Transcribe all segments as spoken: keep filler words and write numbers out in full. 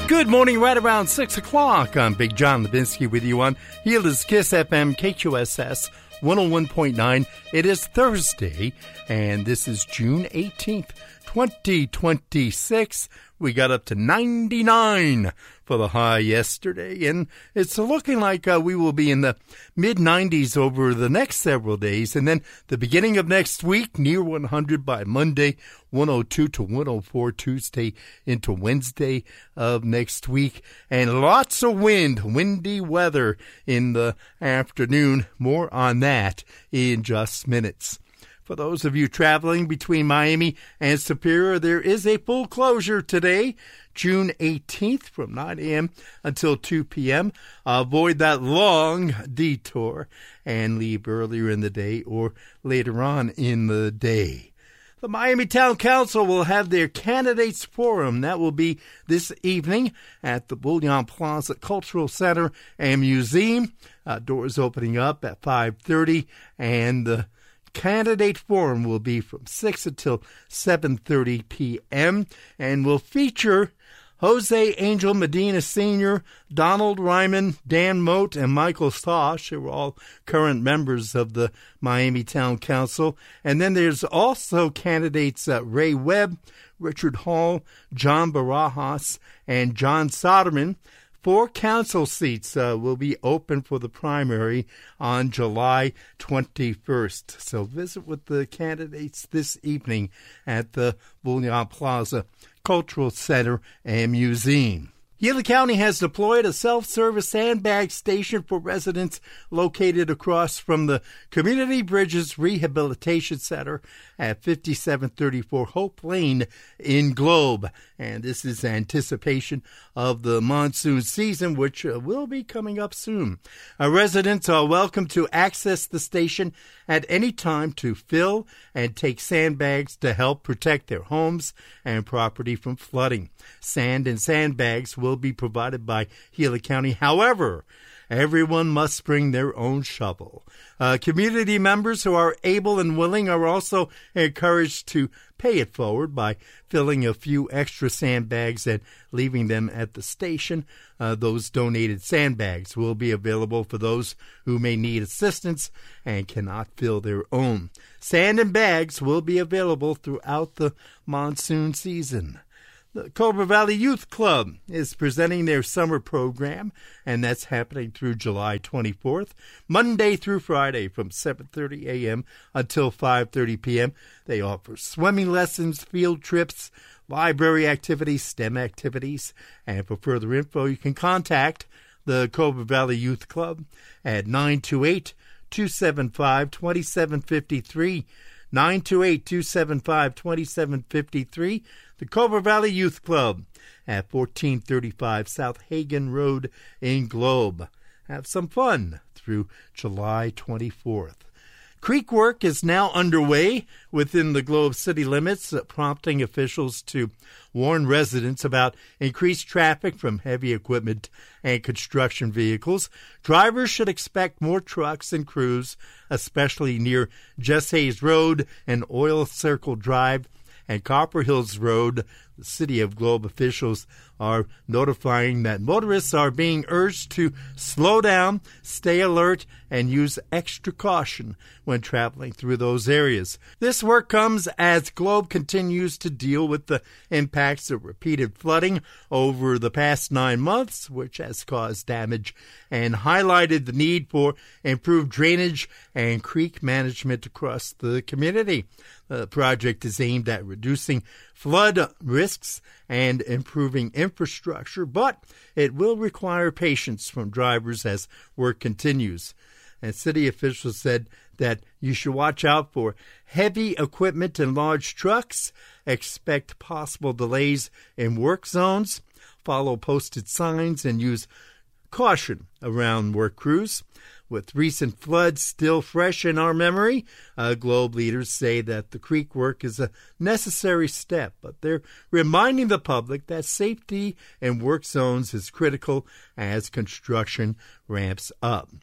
Good morning, right around six o'clock. I'm Big John Levinsky with you on Healers Kiss F M K Q S S one oh one point nine. It is Thursday, and this is June eighteenth, twenty twenty-six. We got up to ninety-nine for the high yesterday, and it's looking like uh, we will be in the mid nineties over the next several days, and then the beginning of next week, near one hundred by Monday, one oh two to one oh four Tuesday into Wednesday of next week, and lots of wind, windy weather in the afternoon. More on that in just minutes. For those of you traveling between Miami and Superior, there is a full closure today, June eighteenth, from nine a.m. until two p.m. Avoid that long detour and leave earlier in the day or later on in the day. The Miami Town Council will have their Candidates Forum. That will be this evening at the Bullion Plaza Cultural Center and Museum. Uh, doors opening up at five thirty, and the Candidate Forum will be from six until seven thirty p.m. and will feature Jose Angel Medina Senior, Donald Ryman, Dan Moat, and Michael Stosh, who are all current members of the Miami Town Council. And then there's also candidates uh, Ray Webb, Richard Hall, John Barajas, and John Soderman. Four council seats uh, will be open for the primary on July twenty-first. So visit with the candidates this evening at the Bullion Plaza Cultural Center and Museum. Gila County has deployed a self-service sandbag station for residents located across from the Community Bridges Rehabilitation Center at fifty-seven thirty-four Hope Lane in Globe. And this is anticipation of the monsoon season, which uh, will be coming up soon. Our residents are welcome to access the station at any time to fill and take sandbags to help protect their homes and property from flooding. Sand and sandbags will be provided by Gila County. However, everyone must bring their own shovel. Uh, community members who are able and willing are also encouraged to pay it forward by filling a few extra sandbags and leaving them at the station. Uh, those donated sandbags will be available for those who may need assistance and cannot fill their own. Sand and bags will be available throughout the monsoon season. The Cobra Valley Youth Club is presenting their summer program, and that's happening through July twenty-fourth, Monday through Friday from seven thirty a.m. until five thirty p.m. They offer swimming lessons, field trips, library activities, STEM activities, and for further info, you can contact the Cobra Valley Youth Club at nine two eight, two seven five, two seven five three, nine two eight, two seven five, two seven five three. The Cobra Valley Youth Club at fourteen thirty-five South Hagen Road in Globe. Have some fun through July twenty-fourth. Creek work is now underway within the Globe city limits, uh, prompting officials to warn residents about increased traffic from heavy equipment and construction vehicles. Drivers should expect more trucks and crews, especially near Jess Hayes Road and Oil Circle Drive and Copper Hills Road. The City of Globe officials are notifying that motorists are being urged to slow down, stay alert, and use extra caution when traveling through those areas. This work comes as Globe continues to deal with the impacts of repeated flooding over the past nine months, which has caused damage and highlighted the need for improved drainage and creek management across the community. The project is aimed at reducing flood risks and improving infrastructure, but it will require patience from drivers as work continues. And city officials said that you should watch out for heavy equipment and large trucks, expect possible delays in work zones, follow posted signs, and use caution around work crews. With recent floods still fresh in our memory, uh, Globe leaders say that the creek work is a necessary step, but they're reminding the public that safety in work zones is critical as construction ramps up.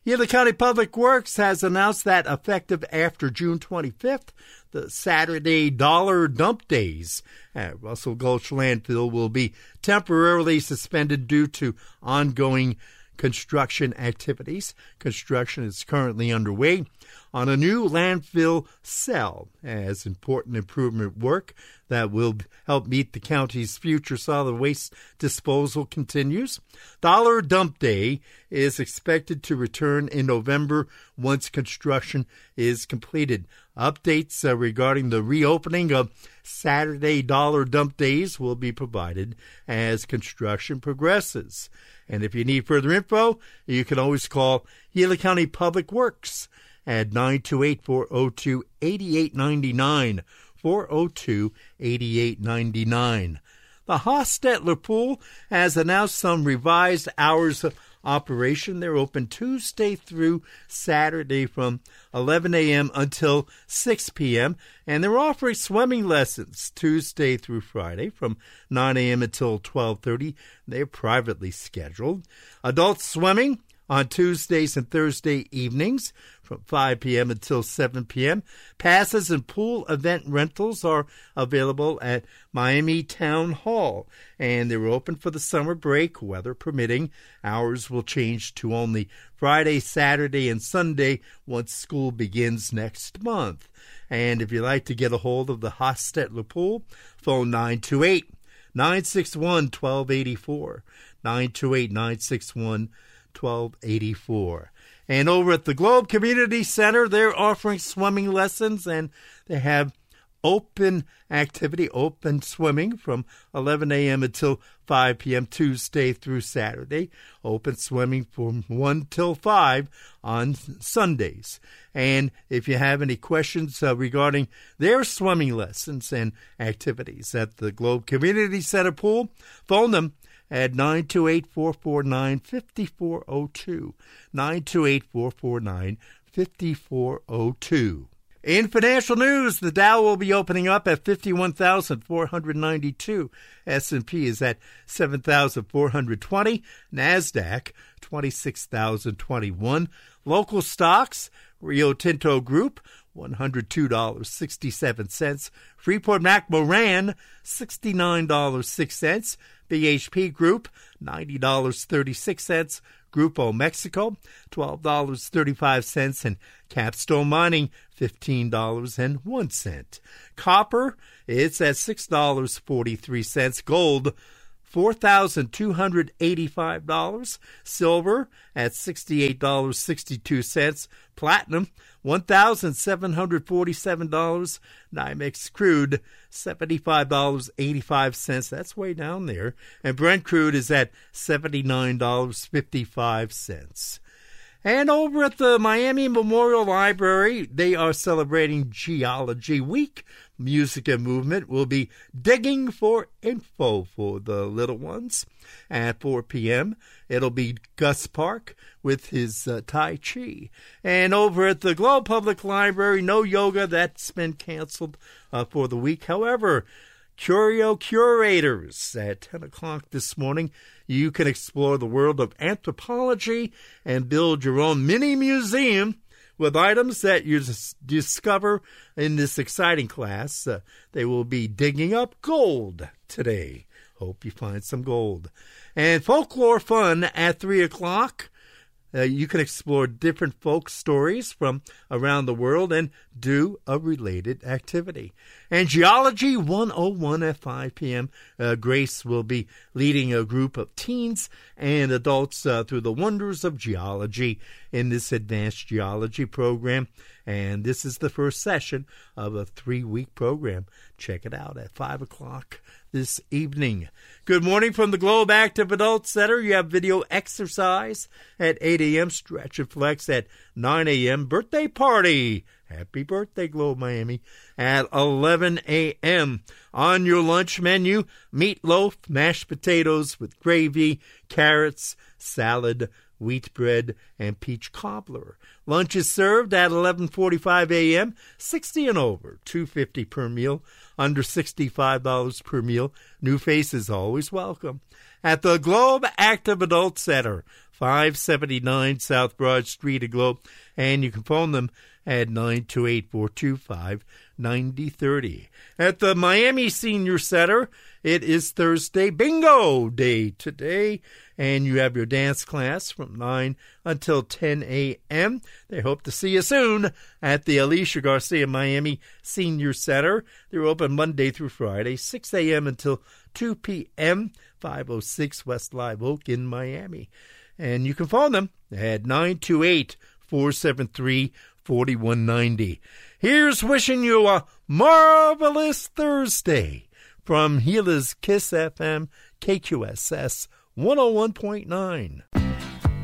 Gila County Public Works has announced that effective after June twenty-fifth, the Saturday Dollar Dump Days at Russell Gulch Landfill will be temporarily suspended due to ongoing construction activities. Construction is currently underway on a new landfill cell as important improvement work that will help meet the county's future solid waste disposal continues. Dollar Dump Day is expected to return in November once construction is completed. Updates uh, regarding the reopening of Saturday Dollar Dump Days will be provided as construction progresses. And if you need further info, you can always call Gila County Public Works at nine two eight, four oh two, eight eight nine nine, four oh two, eight eight nine nine. The Hostetler Pool has announced some revised hours of operation. They're open Tuesday through Saturday from eleven a.m. until six p.m., and they're offering swimming lessons Tuesday through Friday from nine a.m. until twelve thirty. They're privately scheduled. Adult swimming on Tuesdays and Thursday evenings from five p.m. until seven p.m. Passes and pool event rentals are available at Miami Town Hall, and they're open for the summer break, weather permitting. Hours will change to only Friday, Saturday, and Sunday once school begins next month. And if you'd like to get a hold of the Hostetler Pool, phone nine two eight, nine six one, one two eight four, nine two eight, nine six one, one two eight four. And over at the Globe Community Center, they're offering swimming lessons, and they have open activity, open swimming from eleven a.m. until five p.m. Tuesday through Saturday. Open swimming from one till five on Sundays. And if you have any questions uh, regarding their swimming lessons and activities at the Globe Community Center pool, phone them at nine two eight, four four nine, five four zero two, nine two eight, four four nine, five four zero two. In financial news, the Dow will be opening up at fifty-one thousand four hundred ninety-two. S and P is at seven thousand four hundred twenty. NASDAQ, twenty-six thousand twenty-one. Local stocks, Rio Tinto Group, one hundred two dollars and sixty-seven cents. Freeport-McMoRan, sixty-nine dollars and six cents. B H P Group, ninety dollars and thirty-six cents. Grupo Mexico, twelve dollars and thirty-five cents. And Capstone Mining, fifteen dollars and one cent. Copper, it's at six dollars and forty-three cents. Gold, four thousand two hundred eighty-five dollars. Silver at sixty-eight dollars and sixty-two cents. Platinum, one thousand seven hundred forty-seven dollars. NYMEX crude, seventy-five dollars and eighty-five cents. That's way down there. And Brent crude is at seventy-nine dollars and fifty-five cents. And over at the Miami Memorial Library, they are celebrating Geology Week. Music and Movement will be digging for info for the little ones at four p.m. It'll be Gus Park with his uh, Tai Chi. And over at the Globe Public Library, no yoga. That's been canceled uh, for the week. However, Curio Curators at ten o'clock this morning. You can explore the world of anthropology and build your own mini museum with items that you discover in this exciting class. Uh, they will be digging up gold today. Hope you find some gold. And folklore fun at three o'clock. Uh, you can explore different folk stories from around the world and do a related activity. And Geology one oh one at five p.m. Uh, Grace will be leading a group of teens and adults uh, through the wonders of geology in this advanced geology program. And this is the first session of a three-week program. Check it out at five o'clock this evening. Good morning from the Globe Active Adult Center. You have video exercise at eight a.m., stretch and flex at nine a.m., birthday party. Happy birthday, Globe Miami, at eleven a.m. On your lunch menu, meatloaf, mashed potatoes with gravy, carrots, salad, wheat bread, and peach cobbler. Lunch is served at eleven forty-five a.m., sixty and over, two dollars and fifty cents per meal. under sixty-five dollars per meal. New faces always welcome. At the Globe Active Adult Center, five seventy-nine South Broad Street at Globe. And you can phone them at nine two eight, four two five, nine zero three zero. At the Miami Senior Center, it is Thursday Bingo Day today, and you have your dance class from nine until ten a.m. They hope to see you soon at the Alicia Garcia Miami Senior Center. They're open Monday through Friday, six a.m. until two p.m., five oh six West Live Oak in Miami. And you can phone them at nine two eight, four seven three, four one nine zero. Here's wishing you a marvelous Thursday from Gila's Kiss F M, K Q S S one oh one point nine.